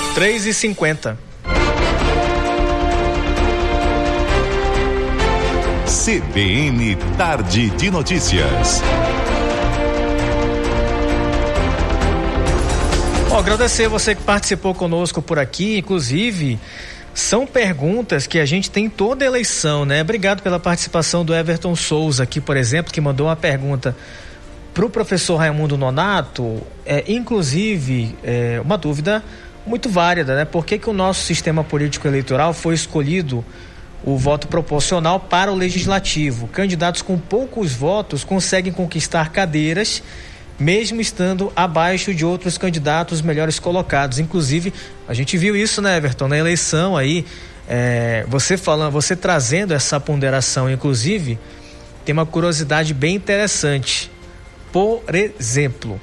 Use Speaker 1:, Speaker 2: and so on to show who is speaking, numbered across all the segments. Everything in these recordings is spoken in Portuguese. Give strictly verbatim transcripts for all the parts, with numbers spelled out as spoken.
Speaker 1: três e cinquenta.
Speaker 2: C B N Tarde de Notícias.
Speaker 1: Bom, agradecer você que participou conosco por aqui, inclusive são perguntas que a gente tem toda eleição, né? Obrigado pela participação do Everton Souza aqui, por exemplo, que mandou uma pergunta para o professor Raimundo Nonato, é, inclusive é, uma dúvida muito válida, né? Por que que o nosso sistema político eleitoral foi escolhido o voto proporcional para o legislativo? Candidatos com poucos votos conseguem conquistar cadeiras, mesmo estando abaixo de outros candidatos melhores colocados. Inclusive, a gente viu isso, né, Everton, na eleição aí, é, você falando, você trazendo essa ponderação, inclusive, tem uma curiosidade bem interessante. Por exemplo,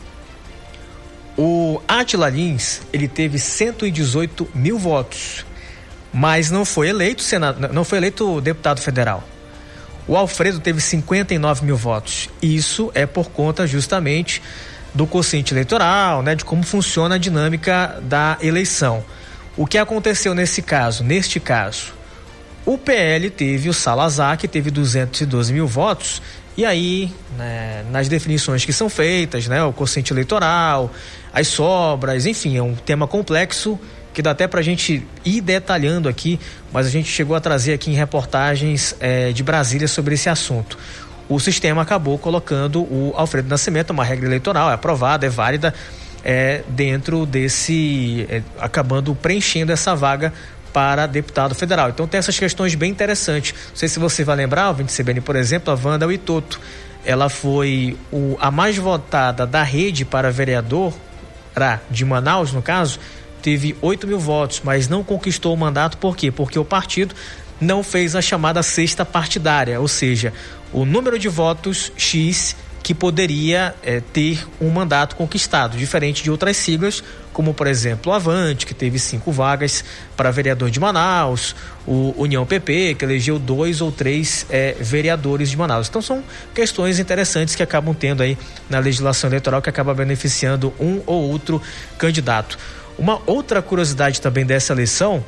Speaker 1: o Átila Lins, ele teve cento e dezoito mil votos, mas não foi eleito senado, não foi eleito deputado federal. O Alfredo teve cinquenta e nove mil votos. Isso é por conta justamente do quociente eleitoral, né, de como funciona a dinâmica da eleição. O que aconteceu nesse caso? Neste caso, o P L teve o Salazar, que teve duzentos e doze mil votos, e aí, né, nas definições que são feitas, né, o quociente eleitoral, as sobras, enfim, é um tema complexo que dá até para a gente ir detalhando aqui, mas a gente chegou a trazer aqui em reportagens é, de Brasília sobre esse assunto. O sistema acabou colocando o Alfredo Nascimento, uma regra eleitoral, é aprovada, é válida, é, dentro desse, é, acabando preenchendo essa vaga para deputado federal. Então tem essas questões bem interessantes. Não sei se você vai lembrar, o vinte C B N, por exemplo, a Wanda Witoto, ela foi o, a mais votada da rede para vereador de Manaus, no caso, teve oito mil votos, mas não conquistou o mandato. Por quê? Porque o partido não fez a chamada cesta partidária, ou seja, o número de votos X que poderia é, ter um mandato conquistado, diferente de outras siglas, como por exemplo o Avante, que teve cinco vagas para vereador de Manaus, o União P P, que elegeu dois ou três é, vereadores de Manaus. Então são questões interessantes que acabam tendo aí na legislação eleitoral, que acaba beneficiando um ou outro candidato. Uma outra curiosidade também dessa eleição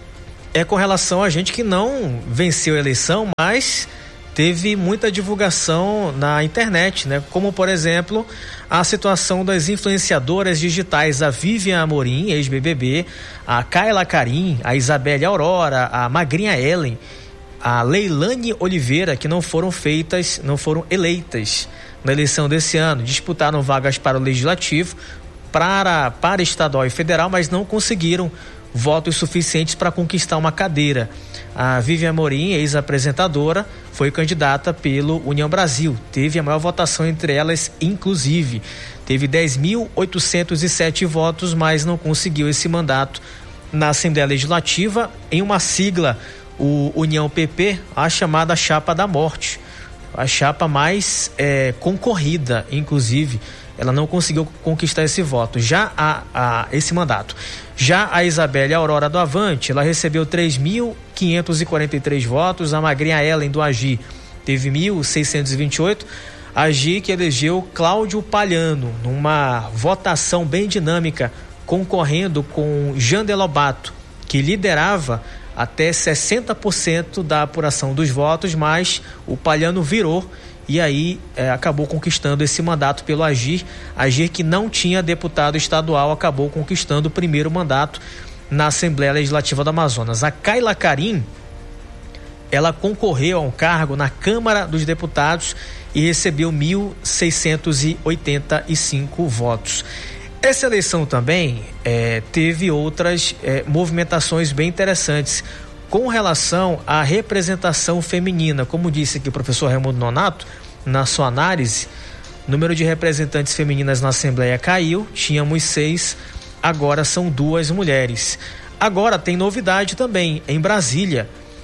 Speaker 1: é com relação a gente que não venceu a eleição, mas teve muita divulgação na internet, né? Como, por exemplo, a situação das influenciadoras digitais, a Vivian Amorim, ex-B B B, a Kayla Karim, a Isabelle Aurora, a Magrinha Ellen, a Leilane Oliveira, que não foram feitas, não foram eleitas na eleição desse ano, disputaram vagas para o Legislativo, para, para estadual e federal, mas não conseguiram votos suficientes para conquistar uma cadeira. A Vivian Amorim, ex-apresentadora, foi candidata pelo União Brasil, teve a maior votação entre elas, inclusive teve dez mil oitocentos e sete votos, mas não conseguiu esse mandato na Assembleia Legislativa, em uma sigla, o União P P, a chamada chapa da morte, a chapa mais é, concorrida, inclusive. Ela não conseguiu conquistar esse voto, já a, a esse mandato. Já a Isabelle Aurora do Avante, ela recebeu três mil quinhentos e quarenta e três votos, a Magrinha Ellen do Agi teve mil seiscentos e vinte e oito, a Agi que elegeu Cláudio Palhano, numa votação bem dinâmica, concorrendo com Jandê Lobato, que liderava até sessenta por cento da apuração dos votos, mas o Palhano virou e aí é, acabou conquistando esse mandato pelo Agir. Agir, que não tinha deputado estadual, acabou conquistando o primeiro mandato na Assembleia Legislativa do Amazonas. A Kayla Karim, ela concorreu a um cargo na Câmara dos Deputados e recebeu mil seiscentos e oitenta e cinco votos. Essa eleição também é, teve outras é, movimentações bem interessantes com relação à representação feminina. Como disse aqui o professor Raimundo Nonato, na sua análise, o número de representantes femininas na Assembleia caiu, tínhamos seis, agora são duas mulheres. Agora tem novidade também, em Brasília,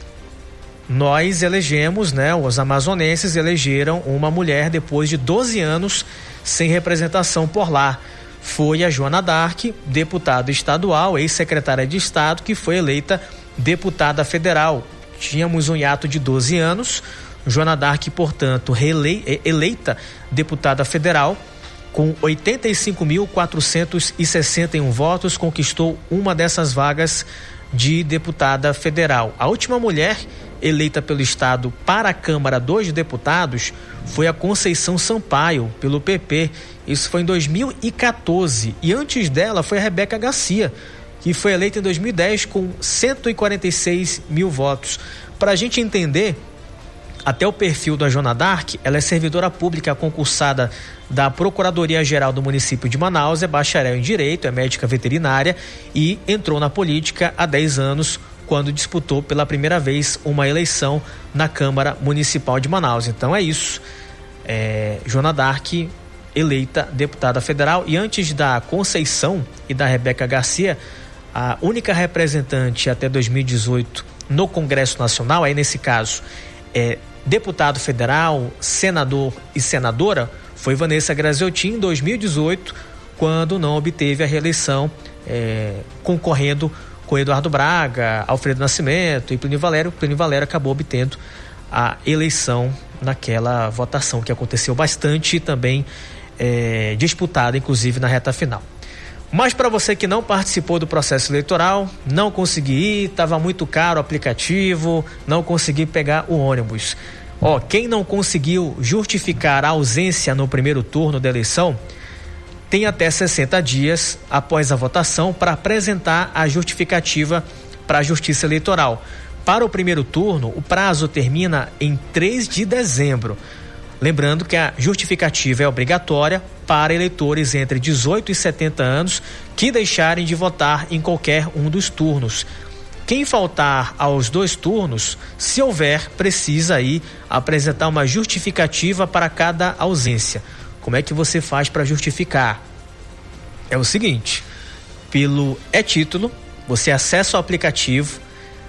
Speaker 1: nós elegemos, né, os amazonenses elegeram uma mulher depois de doze anos sem representação por lá. Foi a Joana Dark, deputada estadual, ex-secretária de Estado, que foi eleita deputada federal. Tínhamos um hiato de doze anos, Joana Dark, portanto, reele- eleita deputada federal, Com oitenta e cinco mil quatrocentos e sessenta e um votos, conquistou uma dessas vagas de deputada federal. A última mulher eleita pelo estado para a Câmara dos Deputados foi a Conceição Sampaio, pelo P P. Isso foi em dois mil e quatorze. E antes dela foi a Rebeca Garcia, que foi eleita em dois mil e dez com cento e quarenta e seis mil votos. Para a gente entender até o perfil da Joana D'Arc, ela é servidora pública concursada da Procuradoria-Geral do município de Manaus, é bacharel em Direito, é médica veterinária e entrou na política há dez anos, quando disputou pela primeira vez uma eleição na Câmara Municipal de Manaus. Então é isso, é, Joana D'Arc eleita deputada federal. E antes da Conceição e da Rebeca Garcia, a única representante até dois mil e dezoito no Congresso Nacional, aí nesse caso é deputado federal, senador e senadora, foi Vanessa Graziotin em dois mil e dezoito, quando não obteve a reeleição, é, concorrendo com Eduardo Braga, Alfredo Nascimento e Plínio Valério. Plínio Valério acabou obtendo a eleição naquela votação que aconteceu bastante e também é, disputada, inclusive, na reta final. Mas para você que não participou do processo eleitoral, não consegui ir, estava muito caro o aplicativo, não consegui pegar o ônibus. Ó, quem não conseguiu justificar a ausência no primeiro turno da eleição, tem até sessenta dias após a votação para apresentar a justificativa para a Justiça Eleitoral. Para o primeiro turno, o prazo termina em três de dezembro. Lembrando que a justificativa é obrigatória para eleitores entre dezoito e setenta anos que deixarem de votar em qualquer um dos turnos. Quem faltar aos dois turnos, se houver, precisa aí apresentar uma justificativa para cada ausência. Como é que você faz para justificar? É o seguinte, pelo e-título, você acessa o aplicativo,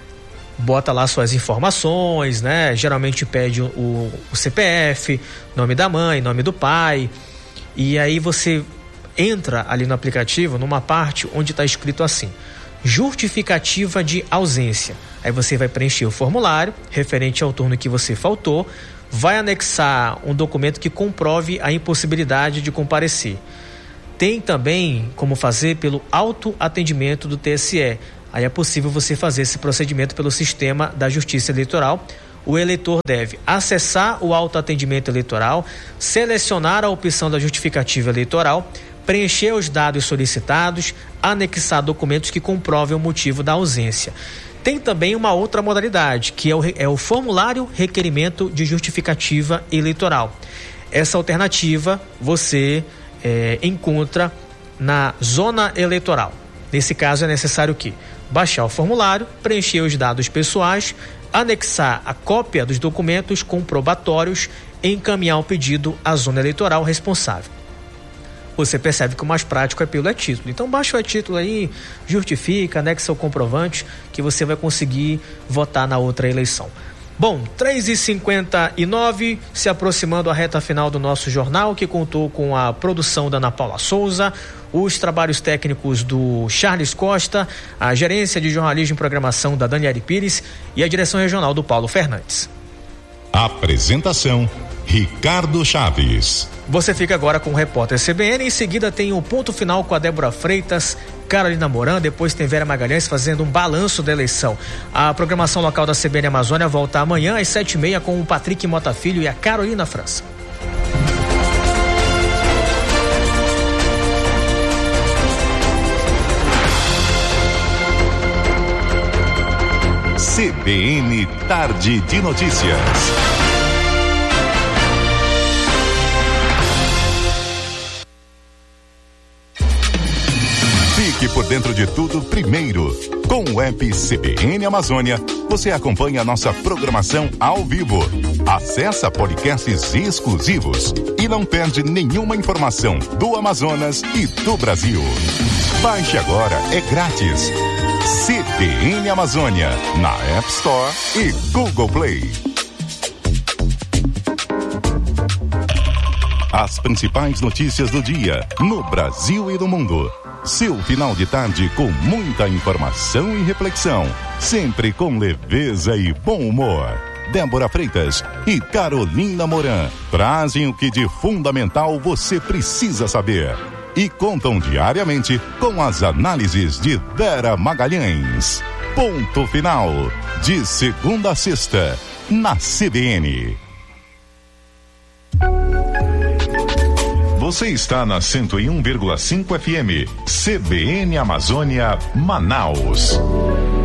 Speaker 1: bota lá suas informações, né? Geralmente pede o, o C P F, nome da mãe, nome do pai, e aí você entra ali no aplicativo, numa parte onde está escrito assim, justificativa de ausência. Aí você vai preencher o formulário referente ao turno que você faltou, vai anexar um documento que comprove a impossibilidade de comparecer. Tem também como fazer pelo autoatendimento do T S E. Aí é possível você fazer esse procedimento pelo sistema da Justiça Eleitoral. O eleitor deve acessar o autoatendimento eleitoral, selecionar a opção da justificativa eleitoral, preencher os dados solicitados, anexar documentos que comprovem o motivo da ausência. Tem também uma outra modalidade, que é o, é o formulário requerimento de justificativa eleitoral. Essa alternativa você é, encontra na zona eleitoral. Nesse caso é necessário que baixar o formulário, preencher os dados pessoais, anexar a cópia dos documentos comprobatórios e encaminhar o pedido à zona eleitoral responsável. Você percebe que o mais prático é pelo e-título. Então baixa o e-título aí, justifica, anexa o comprovante que você vai conseguir votar na outra eleição. Bom, três e cinquenta e nove, se aproximando a reta final do nosso jornal, que contou com a produção da Ana Paula Souza, os trabalhos técnicos do Charles Costa, a gerência de jornalismo e programação da Daniele Pires e a direção regional do Paulo Fernandes.
Speaker 2: Apresentação, Ricardo Chaves.
Speaker 1: Você fica agora com o repórter C B N, em seguida tem o ponto final com a Débora Freitas, Carolina Moran, depois tem Vera Magalhães fazendo um balanço da eleição. A programação local da C B N Amazônia volta amanhã às sete e meia com o Patrick Mota Filho e a Carolina França.
Speaker 2: C B N Tarde de Notícias. Fique por dentro de tudo primeiro. Com o app C B N Amazônia, você acompanha a nossa programação ao vivo. Acessa podcasts exclusivos e não perde nenhuma informação do Amazonas e do Brasil. Baixe agora, é grátis. C B N Amazônia, na App Store e Google Play. As principais notícias do dia, no Brasil e no mundo. Seu final de tarde com muita informação e reflexão, sempre com leveza e bom humor. Débora Freitas e Carolina Moran trazem o que de fundamental você precisa saber e contam diariamente com as análises de Vera Magalhães. Ponto Final, de segunda a sexta, na C B N. Você está na cento e um vírgula cinco F M, C B N Amazônia, Manaus.